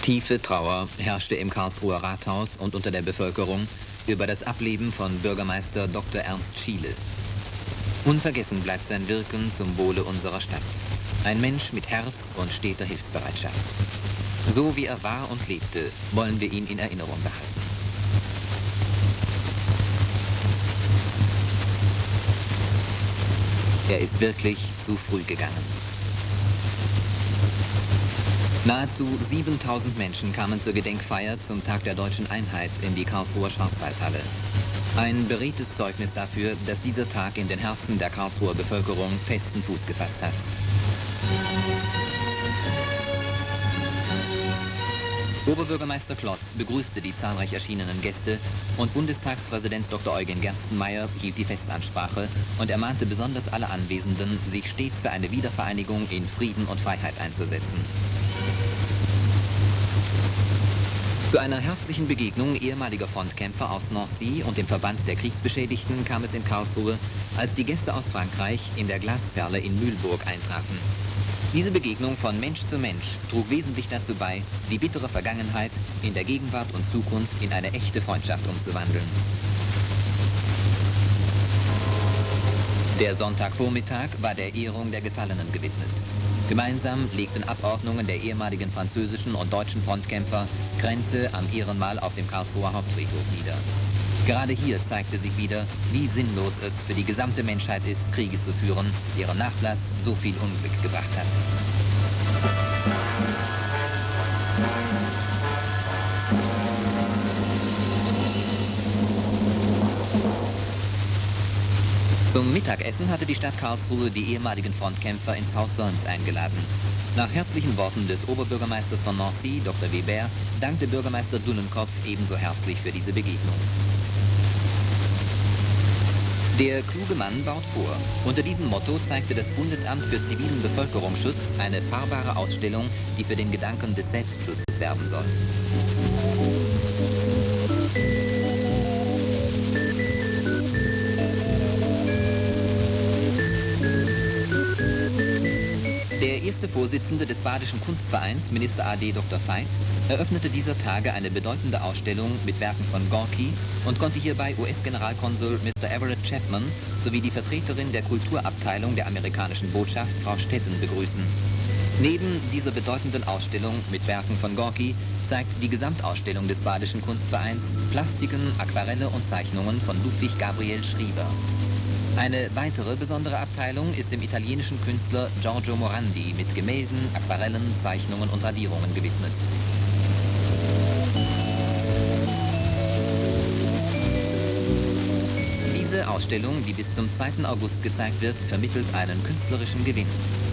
Tiefe Trauer herrschte im Karlsruher Rathaus und unter der Bevölkerung über das Ableben von Bürgermeister Dr. Ernst Schiele. Unvergessen bleibt sein Wirken zum Wohle unserer Stadt. Ein Mensch mit Herz und steter Hilfsbereitschaft. So wie er war und lebte, wollen wir ihn in Erinnerung behalten. Er ist wirklich zu früh gegangen. Nahezu 7000 Menschen kamen zur Gedenkfeier zum Tag der Deutschen Einheit in die Karlsruher Schwarzwaldhalle. Ein beredtes Zeugnis dafür, dass dieser Tag in den Herzen der Karlsruher Bevölkerung festen Fuß gefasst hat. Oberbürgermeister Klotz begrüßte die zahlreich erschienenen Gäste und Bundestagspräsident Dr. Eugen Gerstenmaier hielt die Festansprache und ermahnte besonders alle Anwesenden, sich stets für eine Wiedervereinigung in Frieden und Freiheit einzusetzen. Zu einer herzlichen Begegnung ehemaliger Frontkämpfer aus Nancy und dem Verband der Kriegsbeschädigten kam es in Karlsruhe, als die Gäste aus Frankreich in der Glasperle in Mühlburg eintrafen. Diese Begegnung von Mensch zu Mensch trug wesentlich dazu bei, die bittere Vergangenheit in der Gegenwart und Zukunft in eine echte Freundschaft umzuwandeln. Der Sonntagvormittag war der Ehrung der Gefallenen gewidmet. Gemeinsam legten Abordnungen der ehemaligen französischen und deutschen Frontkämpfer Kränze am Ehrenmal auf dem Karlsruher Hauptfriedhof nieder. Gerade hier zeigte sich wieder, wie sinnlos es für die gesamte Menschheit ist, Kriege zu führen, deren Nachlass so viel Unglück gebracht hat. Zum Mittagessen hatte die Stadt Karlsruhe die ehemaligen Frontkämpfer ins Haus Solms eingeladen. Nach herzlichen Worten des Oberbürgermeisters von Nancy, Dr. Weber, dankte Bürgermeister Dullenkopf ebenso herzlich für diese Begegnung. Der kluge Mann baut vor. Unter diesem Motto zeigte das Bundesamt für zivilen Bevölkerungsschutz eine fahrbare Ausstellung, die für den Gedanken des Selbstschutzes werben soll. Der erste Vorsitzende des Badischen Kunstvereins, Minister AD Dr. Veit, eröffnete dieser Tage eine bedeutende Ausstellung mit Werken von Gorki und konnte hierbei US-Generalkonsul Mr. Everett Chapman sowie die Vertreterin der Kulturabteilung der amerikanischen Botschaft, Frau Stetten, begrüßen. Neben dieser bedeutenden Ausstellung mit Werken von Gorki zeigt die Gesamtausstellung des Badischen Kunstvereins Plastiken, Aquarelle und Zeichnungen von Ludwig Gabriel Schriever. Eine weitere besondere Abteilung ist dem italienischen Künstler Giorgio Morandi mit Gemälden, Aquarellen, Zeichnungen und Radierungen gewidmet. Diese Ausstellung, die bis zum 2. August gezeigt wird, vermittelt einen künstlerischen Gewinn.